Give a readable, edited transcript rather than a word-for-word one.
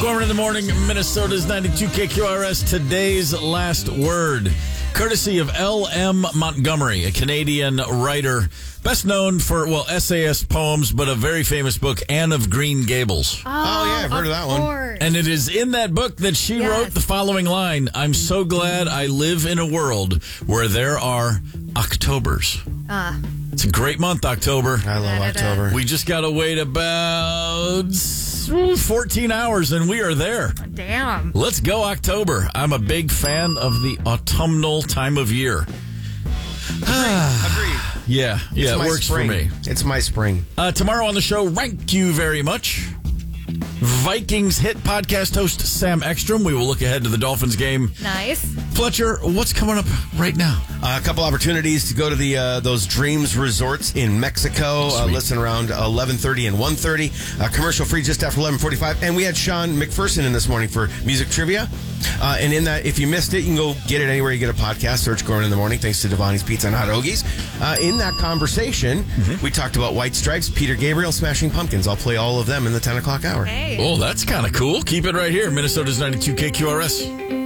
Gorman in the morning, Minnesota's 92 KQRS. Today's last word, courtesy of L.M. Montgomery, a Canadian writer, best known for, essayist poems, but a very famous book, Anne of Green Gables. Oh yeah, I've heard of that one. And it is in that book that she wrote the following line, I'm so glad I live in a world where there are Octobers. It's a great month, October. I love October. We just got to wait about 14 hours and we are there. Damn. Let's go, October. I'm a big fan of the autumnal time of year. Agreed. Yeah, it works spring. for me. It's my spring. Tomorrow on the show, thank you very much. Vikings hit podcast host Sam Ekstrom. We will look ahead to the Dolphins game. Nice. Fletcher, what's coming up right now? A couple opportunities to go to the those Dreams resorts in Mexico. Listen around 11:30 and 1:30. Commercial free just after 11:45. And we had Sean McPherson in this morning for music trivia. And in that, if you missed it, you can go get it anywhere you get a podcast. Search Gorman in the Morning. Thanks to Devani's Pizza and Hot Hoagies. In that conversation, we talked about White Stripes, Peter Gabriel, Smashing Pumpkins. I'll play all of them in the 10 o'clock hour. Hey. Oh, that's kind of cool. Keep it right here. Minnesota's 92 KQRS.